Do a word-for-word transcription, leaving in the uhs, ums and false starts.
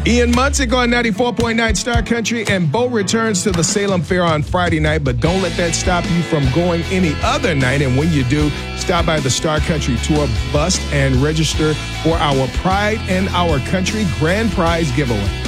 Ian Munsick on ninety-four point nine Star Country, and Bo returns to the Salem Fair on Friday night, but don't let that stop you from going any other night. And when you do, stop by the Star Country Tour bus and register for our Pride in Our Country grand prize giveaway.